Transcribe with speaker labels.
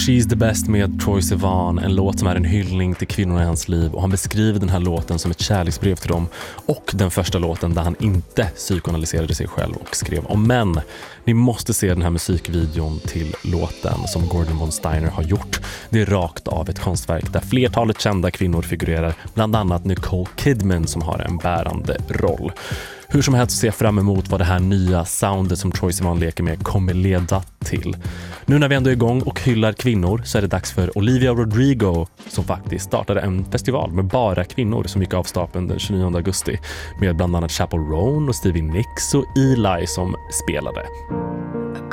Speaker 1: She's the Best med Troye Sivan, en låt som är en hyllning till kvinnorna i hans liv, och han beskriver den här låten som ett kärleksbrev till dem, och den första låten där han inte psykoanalyserade sig själv och skrev om män. Ni måste se den här musikvideon till låten som Gordon von Steiner har gjort. Det är rakt av ett konstverk där flertalet kända kvinnor figurerar, bland annat Nicole Kidman som har en bärande roll. Hur som helst ser fram emot vad det här nya soundet som Troye Sivan leker med kommer leda till. Nu när vi ändå är igång och hyllar kvinnor så är det dags för Olivia Rodrigo som faktiskt startade en festival med bara kvinnor som gick av stapeln den 29 augusti med bland annat Chappell Roan och Stevie Nicks och Eli som spelade.